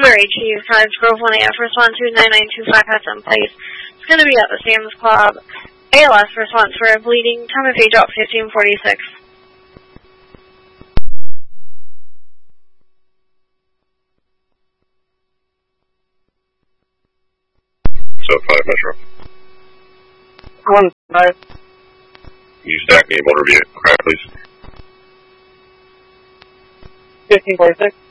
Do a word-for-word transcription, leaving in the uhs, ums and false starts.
Mother H E, Cottage Grove one A F, response to nine nine two five has in place. It's going to be at the Sam's Club. A L S response for a bleeding, time of page out fifteen forty-six. So five Metro. One five. You stack me motor vehicle, crash, please. Fifteen forty-six.